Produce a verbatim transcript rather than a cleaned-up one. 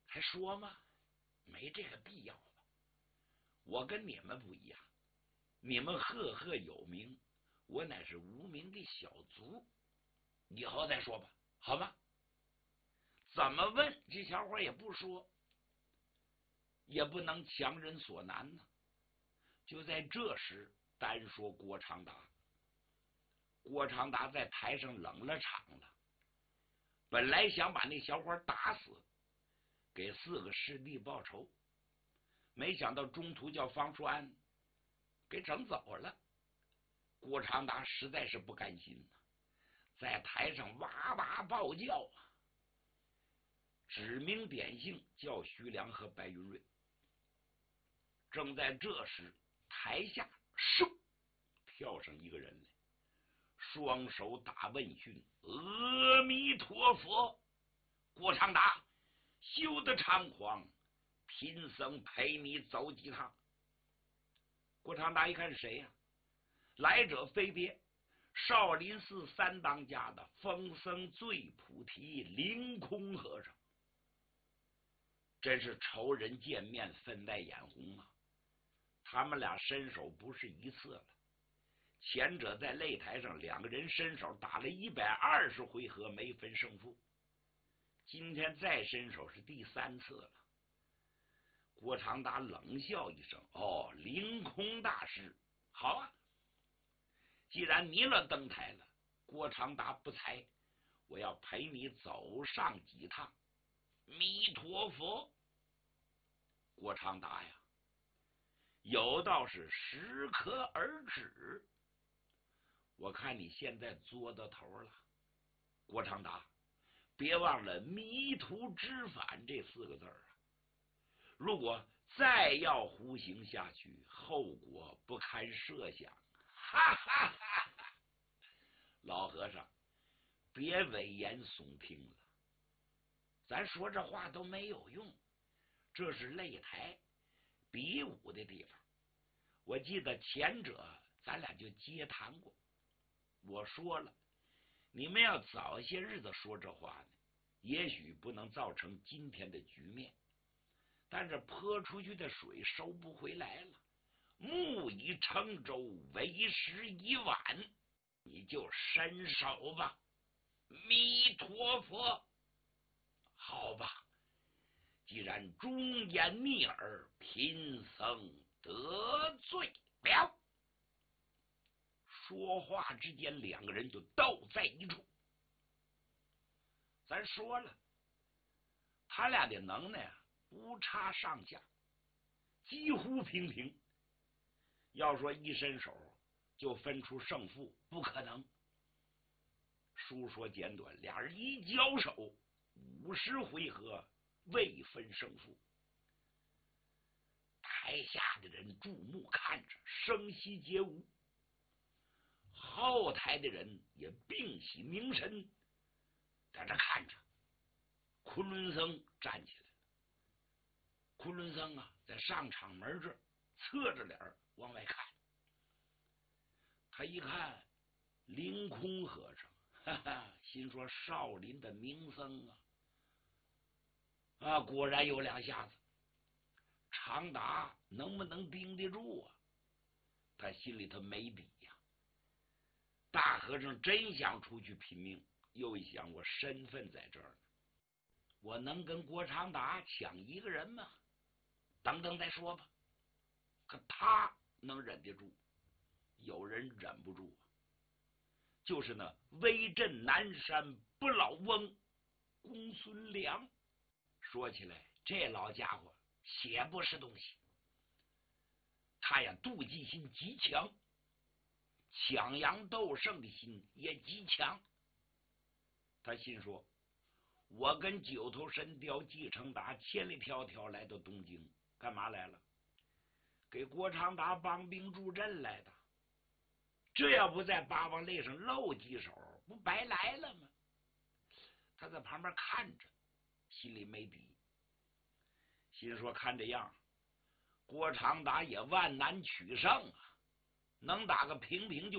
还说吗？没这个必要吧。我跟你们不一样，你们赫赫有名，我乃是无名的小卒，以后再说吧，好吧？怎么问这小伙也不说，也不能强人所难呢。就在这时，单说郭长达，郭长达在台上冷了场了。本来想把那小伙打死，给四个师弟报仇，没想到中途叫方叔安给整走了。郭长达实在是不甘心呐，在台上哇哇暴叫啊，指名点姓叫徐良和白云瑞。正在这时，台下嗖跳上一个人来，双手打问讯：“阿弥陀佛，郭长达，休得猖狂，贫僧陪你走几趟。”郭长达一看是谁呀、啊？来者非别，少林寺三当家的风僧醉菩提凌空和尚。真是仇人见面分外眼红啊！他们俩伸手不是一次了，前者在擂台上两个人伸手打了一百二十回合没分胜负，今天再伸手是第三次了。郭长达冷笑一声：“哦，凌空大师，好啊！既然你了登台了，郭长达不才，我要陪你走上几趟。”弥陀佛，郭长达呀，有道是适可而止。我看你现在作到头了，郭长达，别忘了迷途知返这四个字啊！如果再要胡行下去，后果不堪设想。哈哈哈哈！老和尚，别危言耸听了，咱说这话都没有用，这是擂台比武的地方。我记得前者咱俩就接谈过，我说了，你们要早些日子说这话呢，也许不能造成今天的局面，但是泼出去的水收不回来了，木已成舟，为时已晚，你就伸手吧。弥陀佛，好吧，既然忠言逆耳，贫僧得罪了。说话之间，两个人就斗在一处。咱说了，他俩的能耐啊，不差上下，几乎平平。要说一伸手就分出胜负，不可能。书说简短，俩人一交手，五十回合未分胜负。台下的人注目看着，声息皆无。后台的人也屏息凝神，在这看着。昆仑僧站起来了，昆仑僧啊，在上场门这儿侧着脸往外看。他一看凌空和尚，哈哈，心说少林的名僧啊，啊，果然有两下子。长达能不能盯得住啊？他心里头没底呀、啊。大和尚真想出去拼命，又一想，我身份在这儿呢，我能跟郭长达抢一个人吗？等等再说吧。可他能忍得住，有人忍不住啊，就是那威震南山不老翁公孙良。说起来，这老家伙且不是东西，他呀妒忌心极强，抢阳斗胜的心也极强。他心说，我跟九头神雕纪承达千里迢迢来到东京，干嘛来了？给郭长达帮兵助阵来的。这要不在八王擂上露几手，不白来了吗？他在旁边看着，心里没底，心说看这样，郭长达也万难取胜啊，能打个平平就